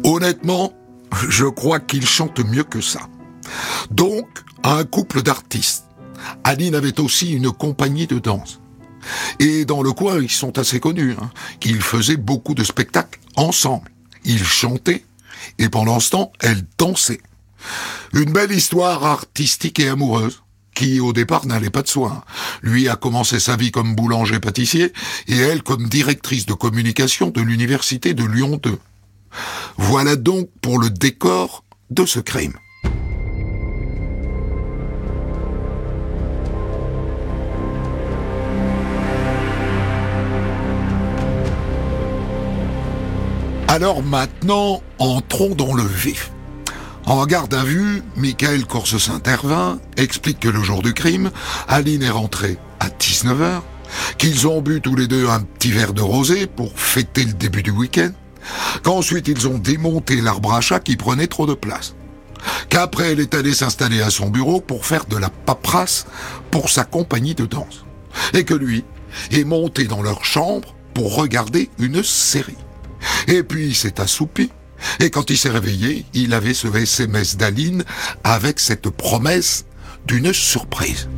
Honnêtement, je crois qu'il chante mieux que ça. Donc, un couple d'artistes. Aline avait aussi une compagnie de danse. Et dans le coin, ils sont assez connus, qu'ils faisaient beaucoup de spectacles ensemble. Ils chantaient, et pendant ce temps, elle dansait. Une belle histoire artistique et amoureuse, qui au départ n'allait pas de soi. Lui a commencé sa vie comme boulanger-pâtissier, et elle comme directrice de communication de l'université de Lyon 2. Voilà donc pour le décor de ce crime. Alors maintenant, entrons dans le vif. En garde à vue, Michael Corses intervint, explique que le jour du crime, Aline est rentrée à 19h, qu'ils ont bu tous les deux un petit verre de rosé pour fêter le début du week-end, qu'ensuite ils ont démonté l'arbre à chat qui prenait trop de place, qu'après elle est allée s'installer à son bureau pour faire de la paperasse pour sa compagnie de danse, et que lui est monté dans leur chambre pour regarder une série. Et puis il s'est assoupi, et quand il s'est réveillé, il avait ce SMS d'Aline avec cette promesse d'une surprise.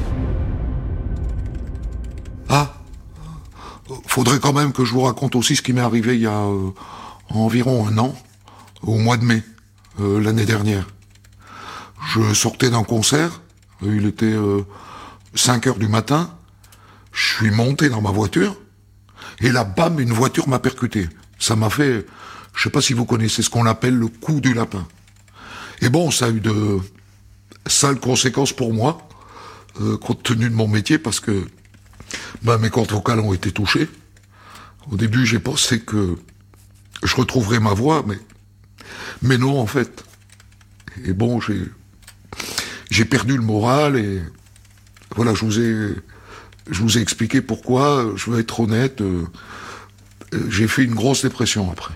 Ah, faudrait quand même que je vous raconte aussi ce qui m'est arrivé il y a environ un an, au mois de mai, l'année dernière. Je sortais d'un concert, il était 5h du matin, je suis monté dans ma voiture, et là, bam, une voiture m'a percuté. Ça m'a fait, je sais pas si vous connaissez ce qu'on appelle le coup du lapin. Et bon, ça a eu de sales conséquences pour moi, compte tenu de mon métier, parce que mes cordes vocales ont été touchées. Au début, j'ai pensé que je retrouverais ma voix, mais non, en fait. Et bon, j'ai perdu le moral, et voilà, je vous ai expliqué pourquoi. Je veux être honnête, j'ai fait une grosse dépression après.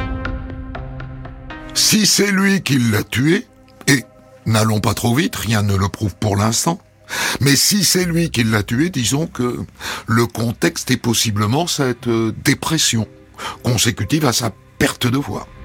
Si c'est lui qui l'a tué, et n'allons pas trop vite, rien ne le prouve pour l'instant, mais si c'est lui qui l'a tué, disons que le contexte est possiblement cette dépression consécutive à sa perte de voix.